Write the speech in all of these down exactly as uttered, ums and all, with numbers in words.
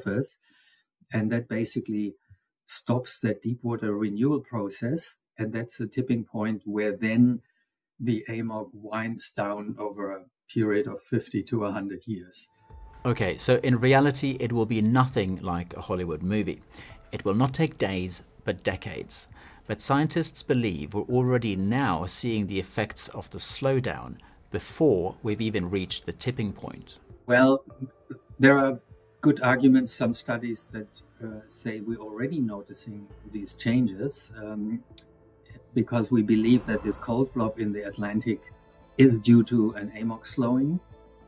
surface. And that basically stops that deep water renewal process. And that's the tipping point where then the A M O C winds down over a period of fifty to one hundred years. Okay, so in reality, it will be nothing like a Hollywood movie. It will not take days, but decades. But scientists believe we're already now seeing the effects of the slowdown before we've even reached the tipping point. Well, there are good arguments, some studies that uh, say we're already noticing these changes um, because we believe that this cold blob in the Atlantic is due to an A M O C slowing,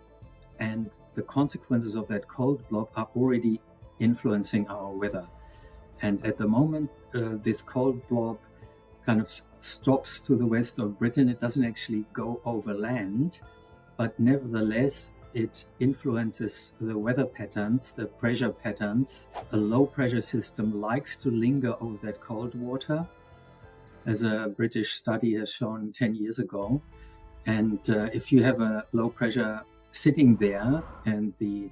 and the consequences of that cold blob are already influencing our weather. And at the moment, uh, this cold blob kind of s- stops to the west of Britain. It doesn't actually go over land, but nevertheless, it influences the weather patterns, the pressure patterns. A low pressure system likes to linger over that cold water, as a British study has shown ten years ago. And uh, if you have a low pressure sitting there and the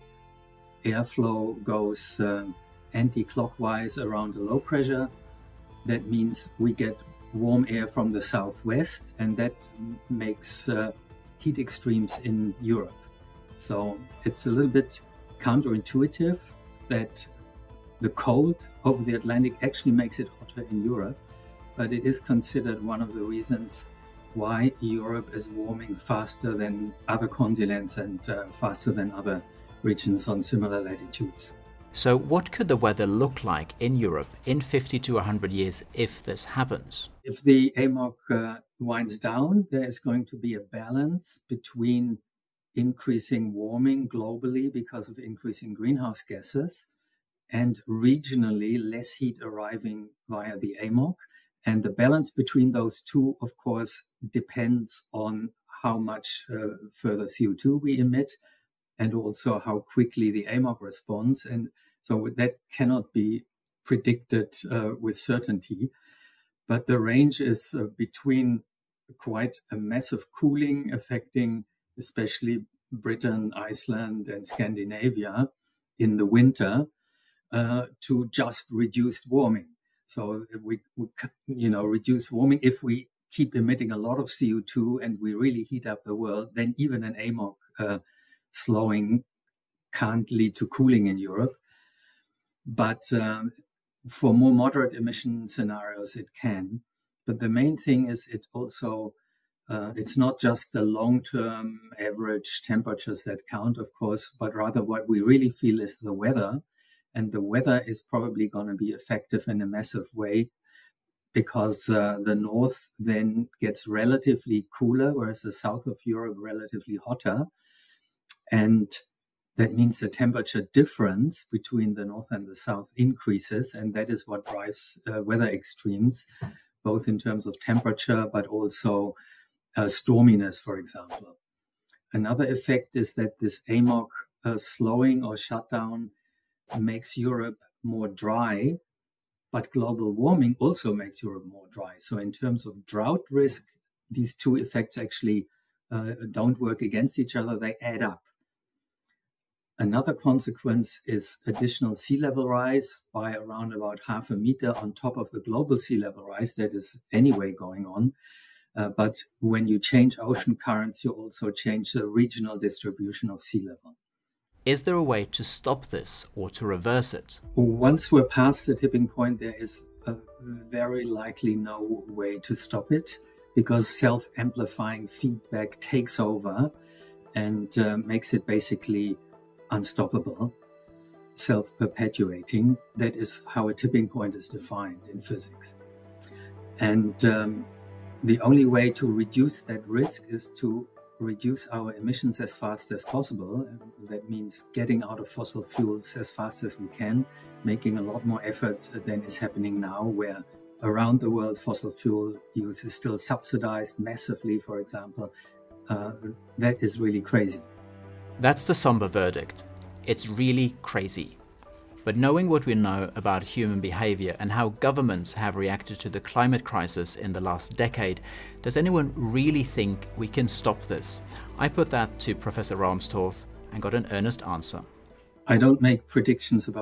airflow goes uh, anti-clockwise around the low pressure, that means we get warm air from the southwest, and that makes uh, heat extremes in Europe. So it's a little bit counterintuitive that the cold over the Atlantic actually makes it hotter in Europe, but it is considered one of the reasons why Europe is warming faster than other continents and uh, faster than other regions on similar latitudes. So what could the weather look like in Europe in fifty to one hundred years if this happens? If the A M O C uh, winds down, there is going to be a balance between increasing warming globally because of increasing greenhouse gases and regionally less heat arriving via the A M O C. And the balance between those two, of course, depends on how much uh, further C O two we emit and also how quickly the A M O C responds. And so that cannot be predicted uh, with certainty. But the range is uh, between quite a massive cooling affecting especially Britain, Iceland, and Scandinavia in the winter uh, to just reduced warming. So we, we, you know, reduce warming. If we keep emitting a lot of C O two and we really heat up the world, then even an A M O C uh, slowing can't lead to cooling in Europe. But um, for more moderate emission scenarios, it can. But the main thing is it also, uh, it's not just the long-term average temperatures that count, of course, but rather what we really feel is the weather. And the weather is probably going to be effective in a massive way because uh, the north then gets relatively cooler, whereas the south of Europe relatively hotter. And that means the temperature difference between the north and the south increases, and that is what drives uh, weather extremes, both in terms of temperature, but also uh, storminess, for example. Another effect is that this A M O C uh, slowing or shutdown makes Europe more dry, but global warming also makes Europe more dry. So in terms of drought risk, these two effects actually uh, don't work against each other, they add up. Another consequence is additional sea level rise by around about half a meter on top of the global sea level rise that is anyway going on. Uh, but when you change ocean currents, you also change the regional distribution of sea level. Is there a way to stop this or to reverse it? Once we're past the tipping point, there is a very likely no way to stop it because self-amplifying feedback takes over and uh, makes it basically unstoppable, self-perpetuating. That is how a tipping point is defined in physics. And um, the only way to reduce that risk is to reduce our emissions as fast as possible. That means getting out of fossil fuels as fast as we can, making a lot more effort than is happening now, where around the world fossil fuel use is still subsidized massively, for example. Uh, that is really crazy. That's the somber verdict. It's really crazy. But knowing what we know about human behavior and how governments have reacted to the climate crisis in the last decade, does anyone really think we can stop this? I put that to Professor Rahmstorf and got an earnest answer. I don't make predictions about